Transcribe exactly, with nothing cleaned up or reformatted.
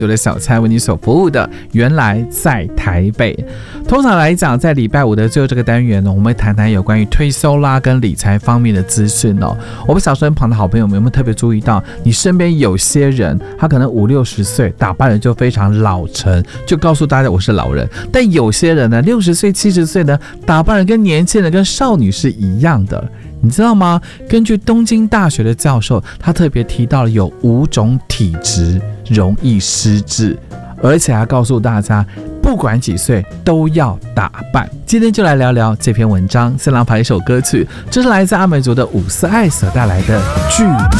有的小菜为你所服务的，原来在台北。通常来讲，在礼拜五的最后这个单元呢，我们会谈谈有关于退休啦跟理财方面的资讯哦。我们小身旁的好朋友们有没有特别注意到，你身边有些人他可能五六十岁，打扮的就非常老成，就告诉大家我是老人；但有些人呢，六十岁、七十岁呢，打扮的跟年轻人、跟少女是一样的。你知道吗？根据东京大学的教授，他特别提到了有五种体质容易失智，而且还告诉大家，不管几岁都要打扮。今天就来聊聊这篇文章。先来排一首歌曲，这是来自阿美族的伍思艾所带来的《巨门》。